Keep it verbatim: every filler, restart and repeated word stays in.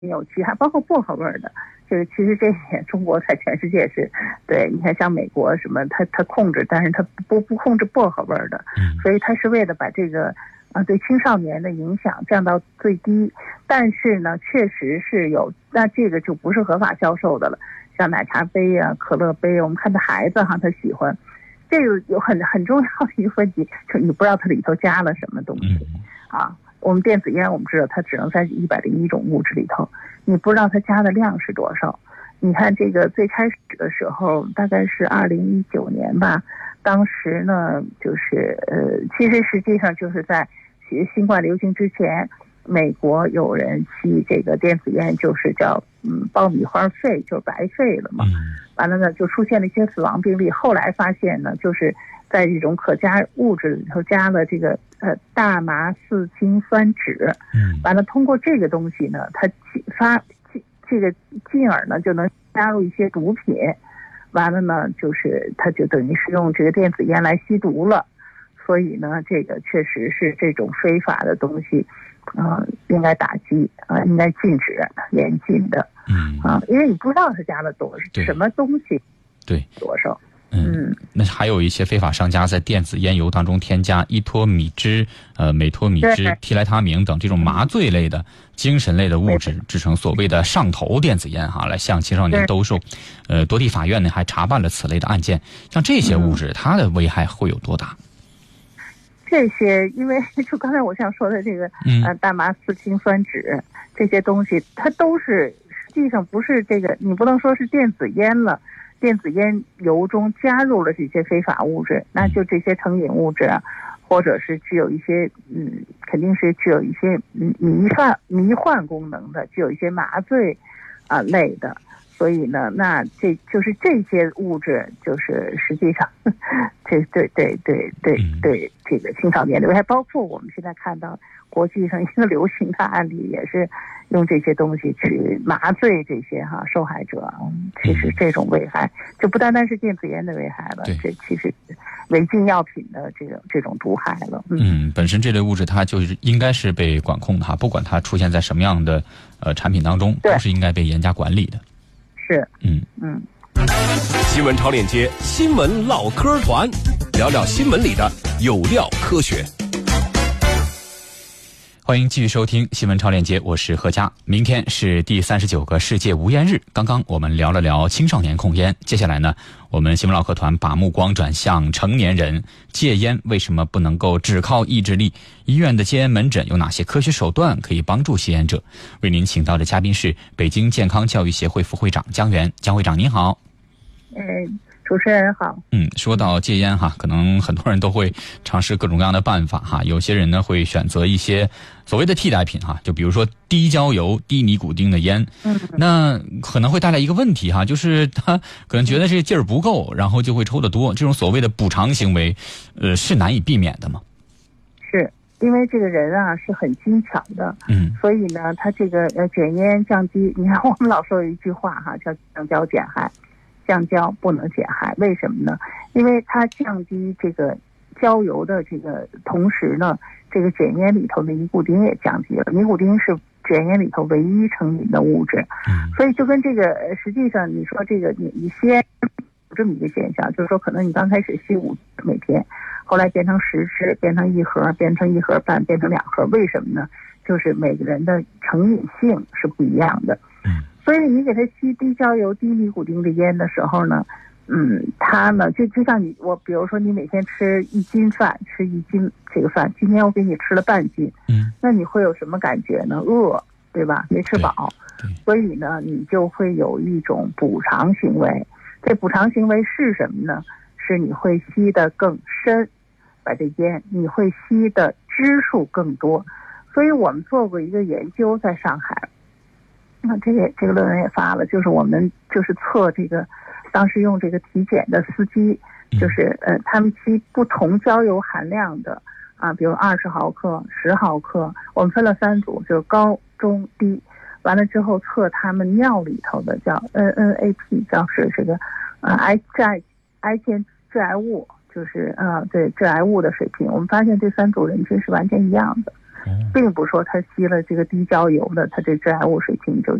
扭曲，还包括薄荷味儿的。这个其实这一点中国在全世界是对，你看像美国什么，它它控制，但是它不不控制薄荷味儿的，所以它是为了把这个啊对青少年的影响降到最低。但是呢，确实是有，那这个就不是合法销售的了，像奶茶杯啊、可乐杯，我们看到孩子哈，他喜欢。这个有很很重要的一个问题，就你不知道它里头加了什么东西啊。我们电子烟我们知道它只能在一百零一种物质里头，你不知道它加的量是多少。你看这个最开始的时候，大概是二零一九年吧，当时呢就是呃，其实实际上就是在新冠流行之前，美国有人吸这个电子烟，就是叫嗯爆米花肺，就是白肺了嘛。完了呢，就出现了一些死亡病例。后来发现呢，就是在这种可加物质里头加了这个呃大麻四氢酸酯。嗯，完了通过这个东西呢，它发这个进而呢就能加入一些毒品。完了呢，就是它就等于是用这个电子烟来吸毒了。所以呢，这个确实是这种非法的东西，啊、呃，应该打击啊、呃，应该禁止严禁的。嗯啊，因为你不知道它加了多少什么东西， 对多少。 嗯，那还有一些非法商家在电子烟油当中添加依托米脂、呃美托米脂、替来他明等这种麻醉类的、精神类的物质，制成所谓的上头电子烟哈，来向青少年兜售。呃，多地法院呢还查办了此类的案件。像这些物质，它的危害会有多大？ 这些，因为就刚才我想说的这个，呃，大麻四氢酸酯这些东西，它都是实际上不是这个，你不能说是电子烟了。电子烟油中加入了这些非法物质，那就这些成瘾物质啊，或者是具有一些嗯，肯定是具有一些迷幻迷幻功能的，具有一些麻醉啊、呃、类的。所以呢，那这就是这些物质，就是实际上，这对对对对对这个青少年的危害，包括我们现在看到国际上一个流行的案例，也是用这些东西去麻醉这些哈受害者。其实这种危害就不单单是电子烟的危害了，这其实是违禁药品的这个这种毒害了。嗯， 嗯本身这类物质它就是应该是被管控的哈，不管它出现在什么样的呃产品当中，都是应该被严加管理的。 是， 嗯嗯。 新闻超链接，新闻唠嗑团，聊聊新闻里的有料科学。 欢迎继续收听新闻超链接，我是何佳。明天是第三十九个世界无烟日，刚刚我们聊了聊青少年控烟，接下来呢，我们新闻唠嗑团把目光转向成年人戒烟，为什么不能够只靠意志力？医院的戒烟门诊有哪些科学手段可以帮助吸烟者？为您请到的嘉宾是北京健康教育协会副会长姜源。姜会长您好。 嗯，主持人好。 嗯，说到戒烟哈，可能很多人都会尝试各种各样的办法哈。有些人呢会选择一些所谓的替代品哈，就比如说低焦油、低尼古丁的烟。嗯，那可能会带来一个问题哈，就是他可能觉得这劲儿不够，然后就会抽得多。这种所谓的补偿行为，呃，是难以避免的吗？ 是。因为这个人啊是很精巧的，嗯，所以呢，他这个呃卷烟降低，你看我们老说有一句话哈，叫降焦减害。降焦不能减害，为什么呢？因为它降低这个焦油的这个同时呢，这个卷烟里头的尼古丁也降低了。尼古丁是卷烟里头唯一成瘾的物质，所以就跟这个实际上你说这个你你吸烟有这么一个现象，就是说可能你刚开始吸五每天，后来变成十支，变成一盒，变成一盒半，变成两盒，为什么呢？就是每个人的成瘾性是不一样的。所以你给他吸低焦油、低尼古丁的烟的时候呢，嗯，他呢就就像你我，比如说你每天吃一斤饭，吃一斤这个饭，今天我给你吃了半斤，嗯，那你会有什么感觉呢？饿，对吧？没吃饱，所以呢，你就会有一种补偿行为。这补偿行为是什么呢？是你会吸得更深，把这烟你会吸的支数更多。所以我们做过一个研究，在上海。那这个这个论文也发了，就是我们就是测这个，当时用这个体检的司机，就是呃他们吸不同焦油含量的啊，比如二十毫克、十毫克，我们分了三组，就是高、中、低。完了之后测他们尿里头的叫 N N A P， 叫是这个呃癌致癌癌前致癌物，就是呃对致癌物的水平。我们发现这三组人群是完全一样的。 并不说他吸了这个低焦油的，他这致癌物水平就